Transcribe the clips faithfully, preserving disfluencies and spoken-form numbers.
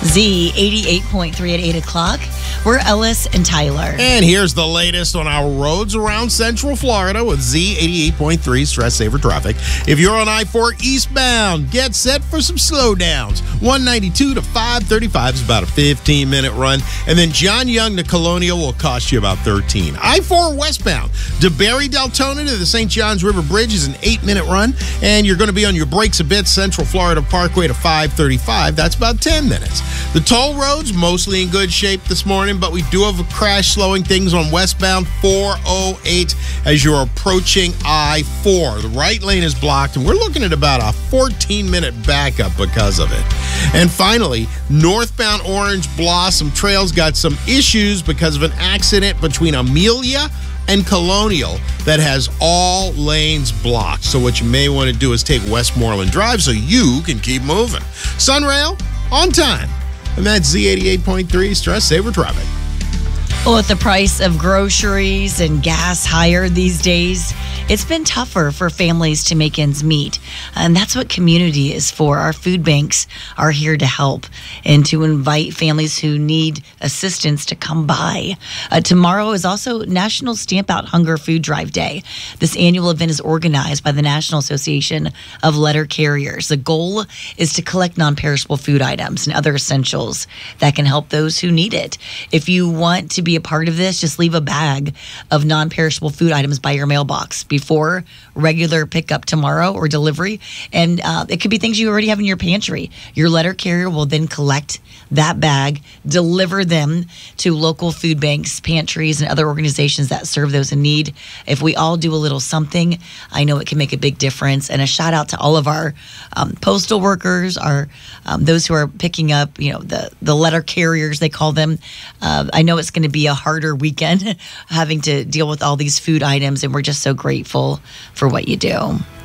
Z eighty-eight point three at eight o'clock. We're Ellis and Tyler. And here's the latest on our roads around Central Florida with Z eighty-eight point three Stress Saver Traffic. If you're on I four eastbound, get set for some slowdowns. one ninety-two to five thirty-five is about a fifteen-minute run. And then John Young to Colonial will cost you about thirteen. I four westbound, DeBerry Deltona to the Saint Johns River Bridge is an eight-minute run. And you're going to be on your brakes a bit, Central Florida Parkway to five thirty-five. That's about ten minutes. The toll roads, mostly in good shape this morning, but we do have a crash slowing things on westbound four oh eight as you're approaching I four. The right lane is blocked, and we're looking at about a fourteen-minute backup because of it. And finally, northbound Orange Blossom Trail's got some issues because of an accident between Amelia and Colonial that has all lanes blocked. So what you may want to do is take Westmoreland Drive so you can keep moving. Sunrail, on time. And that's Z eighty-eight point three Stress Saver Traffic. Well, with the price of groceries and gas higher these days, it's been tougher for families to make ends meet. And that's what community is for. Our food banks are here to help and to invite families who need assistance to come by. Uh, tomorrow is also National Stamp Out Hunger Food Drive Day. This annual event is organized by the National Association of Letter Carriers. The goal is to collect non-perishable food items and other essentials that can help those who need it. If you want to be a part of this, just leave a bag of non-perishable food items by your mailbox before regular pickup tomorrow or delivery. And uh, it could be things you already have in your pantry. Your letter carrier will then collect that bag, deliver them to local food banks, pantries, and other organizations that serve those in need. If we all do a little something, I know it can make a big difference. And a shout out to all of our um, postal workers, our um, those who are picking up, you know, the, the letter carriers, they call them. Uh, I know it's going to be a harder weekend having to deal with all these food items, and we're just so grateful for what you do.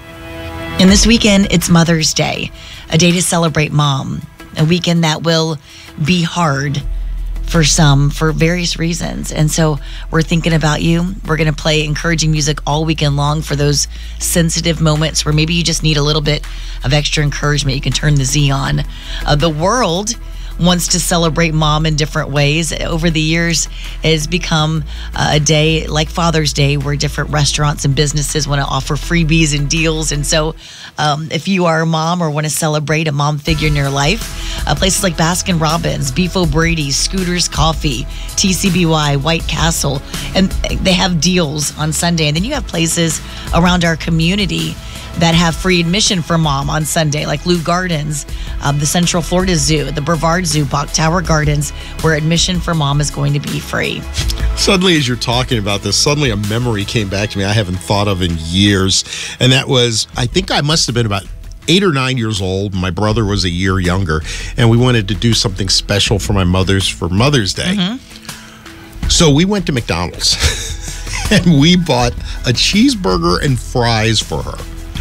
And this weekend, it's Mother's Day, a day to celebrate mom, a weekend that will be hard for some for various reasons. And so we're thinking about you. We're going to play encouraging music all weekend long for those sensitive moments where maybe you just need a little bit of extra encouragement. You can turn the Z on. Uh, the world wants to celebrate mom in different ways. Over the years, it has become uh, a day like Father's Day where different restaurants and businesses want to offer freebies and deals. And so um, if you are a mom or want to celebrate a mom figure in your life, uh, places like Baskin Robbins, Beef O'Brady's, Scooters Coffee, T C B Y, White Castle, and they have deals on Sunday. And then you have places around our community that have free admission for mom on Sunday, like Lou Gardens, um, the Central Florida Zoo, the Brevard Zoo, Bach Tower Gardens, where admission for mom is going to be free. Suddenly, as you're talking about this, suddenly a memory came back to me I haven't thought of in years. And that was, I think I must have been about eight or nine years old. My brother was a year younger, and we wanted to do something special for my mother's for Mother's Day. Mm-hmm. So we went to McDonald's, and we bought a cheeseburger and fries for her.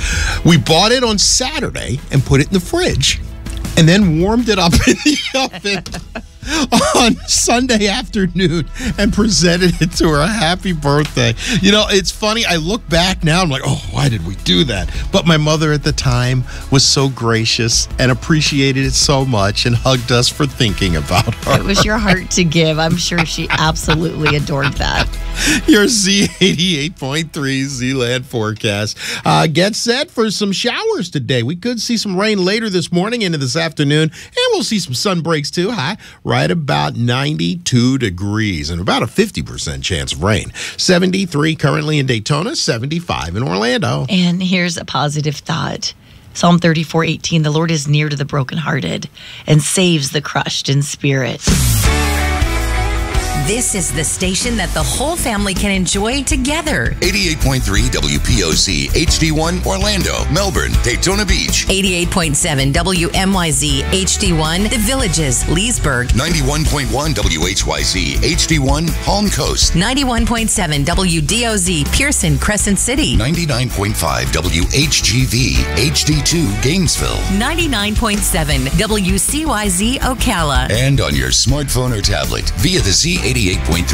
We bought it on Saturday and put it in the fridge and then warmed it up in the oven on Sunday afternoon and presented it to her. Happy birthday. You know, it's funny. I look back now, I'm like, oh, why did we do that? But my mother at the time was so gracious and appreciated it so much and hugged us for thinking about her. It was your heart to give. I'm sure she absolutely adored that. Your Z eighty-eight point three Z-Land forecast. Uh, get set for some showers today. We could see some rain later this morning into this afternoon, and we'll see some sun breaks too. High right about ninety-two degrees and about a fifty percent chance of rain. seventy-three currently in Daytona, seventy-five in Orlando. And here's a positive thought. Psalm thirty-four eighteen, the Lord is near to the brokenhearted and saves the crushed in spirit. This is the station that the whole family can enjoy together. eighty-eight point three W P O Z H D one Orlando, Melbourne, Daytona Beach. eighty-eight point seven W M Y Z H D one The Villages, Leesburg. ninety-one point one W H Y Z H D one Palm Coast. ninety-one point seven W D O Z Pearson, Crescent City. ninety-nine point five W H G V H D two Gainesville. ninety-nine point seven W C Y Z Ocala. And on your smartphone or tablet via the Z eighty-eight point three